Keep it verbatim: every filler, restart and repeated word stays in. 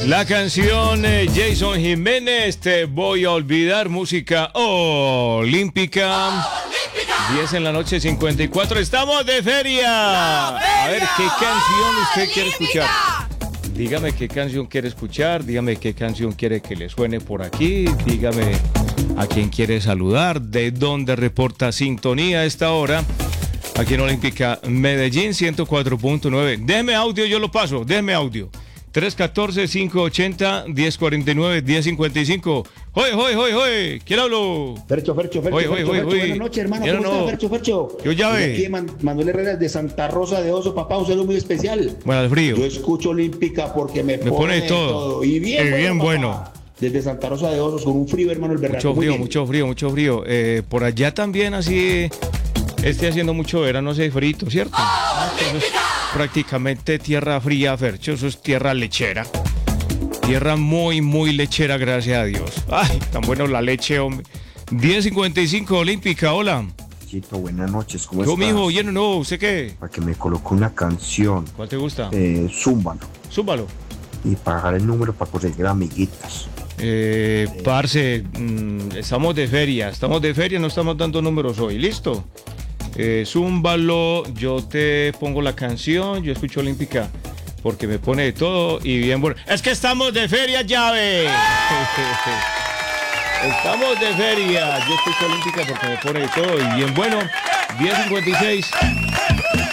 La canción eh, Jason Jiménez, Te voy a olvidar, música olímpica. diez en la noche, cincuenta y cuatro. Estamos de feria. A ver, ¿qué canción usted quiere escuchar? Dígame qué canción quiere escuchar, dígame qué canción quiere que le suene por aquí, dígame a quién quiere saludar, de dónde reporta sintonía a esta hora. Aquí en Olímpica Medellín ciento cuatro punto nueve. Déjeme audio, yo lo paso, déjeme audio. tres uno cuatro, cinco ocho cero, uno cero cuatro nueve, uno cero cinco cinco. ¡Hoy, hoy, hoy, hoy! ¿Quién hablo? Fercho, Fercho, Fercho, Hoy, hoy, Fercho, hoy, Fercho. hoy. Buenas noches, hermano. Ya ¿Cómo no. está, Fercho, Fercho? Yo ya ve. Aquí Man- Manuel Herrera de Santa Rosa de Oso, papá, un saludo muy especial. Bueno, al frío. Yo escucho Olímpica porque me, Me pone todo. Y bien, Eh, bueno, bien papá. bueno. Desde Santa Rosa de Osos, con un frío, hermano, el berraco. Mucho Muy frío, bien. mucho frío, mucho frío. Eh, por allá también así, esté haciendo mucho verano, hace frito, ¿cierto? Eso es prácticamente tierra fría, Fercho, eso es tierra lechera. Tierra muy, muy lechera, gracias a Dios. Ay, tan bueno la leche, hombre. diez cincuenta y cinco, Olímpica, hola. Chito, buenas noches, ¿cómo Yo, estás? mijo, lleno, no, ¿usted qué? Para que me coloque una canción, ¿Cuál te gusta? eh, zúmbalo, Súbalo. y pagar el número para conseguir amiguitas. Eh, parce, mm, estamos de feria, estamos de feria, no estamos dando números hoy, ¿listo? Eh, zúmbalo, yo te pongo la canción, yo escucho Olímpica porque me pone de todo y bien bueno. Es que estamos de feria, llave. Estamos de feria, yo escucho Olímpica porque me pone de todo y bien bueno. diez cincuenta y seis.